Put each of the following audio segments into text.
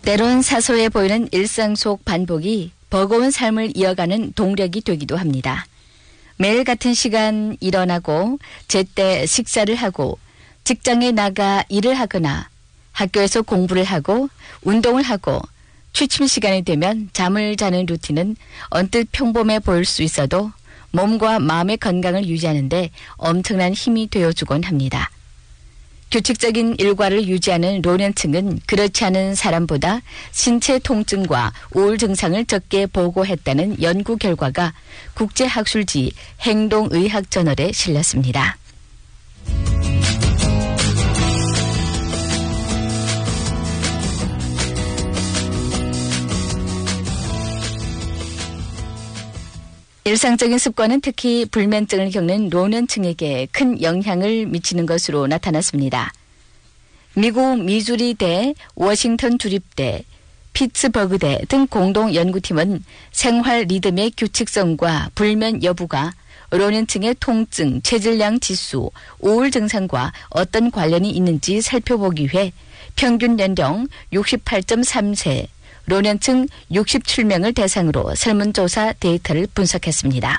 때론 사소해 보이는 일상 속 반복이 버거운 삶을 이어가는 동력이 되기도 합니다. 매일 같은 시간 일어나고 제때 식사를 하고 직장에 나가 일을 하거나 학교에서 공부를 하고 운동을 하고 취침 시간이 되면 잠을 자는 루틴은 언뜻 평범해 보일 수 있어도 몸과 마음의 건강을 유지하는 데 엄청난 힘이 되어주곤 합니다. 규칙적인 일과를 유지하는 노년층은 그렇지 않은 사람보다 신체 통증과 우울 증상을 적게 보고했다는 연구 결과가 국제학술지 행동의학 저널에 실렸습니다. 일상적인 습관은 특히 불면증을 겪는 노년층에게 큰 영향을 미치는 것으로 나타났습니다. 미국 미주리대, 워싱턴 주립대, 피츠버그대 등 공동 연구팀은 생활 리듬의 규칙성과 불면 여부가 노년층의 통증, 체질량 지수, 우울 증상과 어떤 관련이 있는지 살펴보기 위해 평균 연령 68.3세, 노년층 67명을 대상으로 설문조사 데이터를 분석했습니다.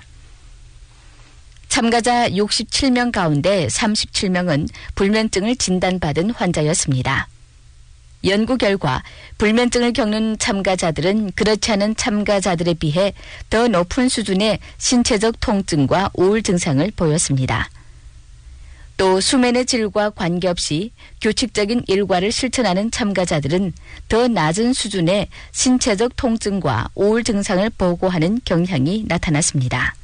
참가자 67명 가운데 37명은 불면증을 진단받은 환자였습니다. 연구 결과 불면증을 겪는 참가자들은 그렇지 않은 참가자들에 비해 더 높은 수준의 신체적 통증과 우울 증상을 보였습니다. 또 수면의 질과 관계없이 규칙적인 일과를 실천하는 참가자들은 더 낮은 수준의 신체적 통증과 우울 증상을 보고하는 경향이 나타났습니다.